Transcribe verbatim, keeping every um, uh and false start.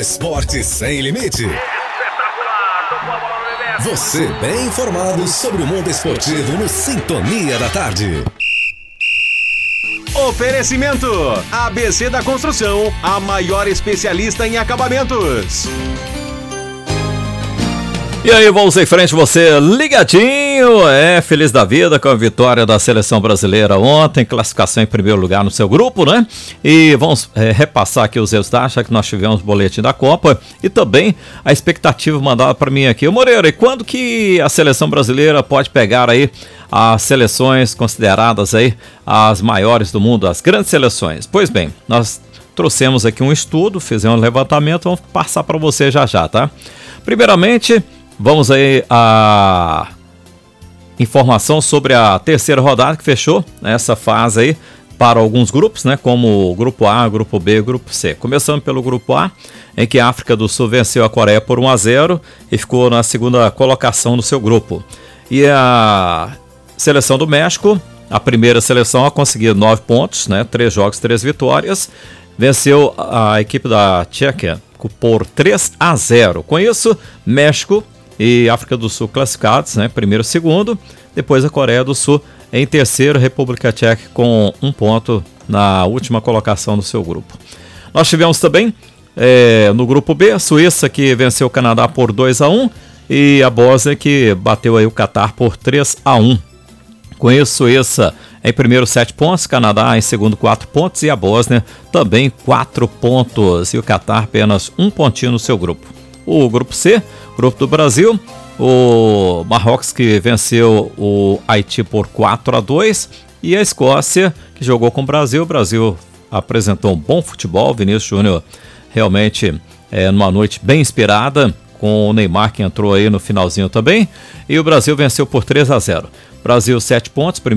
esporte sem limite. Você bem informado sobre o mundo esportivo no Sintonia da Tarde. Oferecimento: A B C da Construção, a maior especialista em acabamentos. E aí, vamos em frente, você ligadinho, é, feliz da vida com a vitória da seleção brasileira ontem, classificação em primeiro lugar no seu grupo, né? E vamos é, repassar aqui os resultados, já que nós tivemos o boletim da Copa e também a expectativa mandada para mim aqui. Ô Moreira, e quando que a seleção brasileira pode pegar aí as seleções consideradas aí as maiores do mundo, as grandes seleções? Pois bem, nós trouxemos aqui um estudo, fizemos um levantamento, vamos passar para você já já, tá? Primeiramente, vamos aí a informação sobre a terceira rodada que fechou essa fase aí para alguns grupos, né? Como o grupo A, grupo B, grupo C. Começando pelo grupo A, em que a África do Sul venceu a Coreia por um a zero e ficou na segunda colocação do seu grupo. E a seleção do México, a primeira seleção a conseguir nove pontos, né? Três jogos, três vitórias, venceu a equipe da Tchequia por três a zero. Com isso, México e África do Sul classificados, né? Primeiro e segundo. Depois a Coreia do Sul em terceiro, República Tcheca com um ponto na última colocação do seu grupo. Nós tivemos também é, no grupo B, a Suíça que venceu o Canadá por dois a um e a Bósnia que bateu aí o Catar por três a um. Com isso, Suíça em primeiro sete pontos, Canadá em segundo quatro pontos e a Bósnia também quatro pontos e o Catar apenas um pontinho no seu grupo. O grupo C, grupo do Brasil, o Marrocos que venceu o Haiti por quatro a dois e a Escócia que jogou com o Brasil. O Brasil apresentou um bom futebol, Vinícius Júnior realmente é, numa noite bem inspirada, com o Neymar que entrou aí no finalzinho também, e o Brasil venceu por três a zero. Brasil sete pontos, primeiro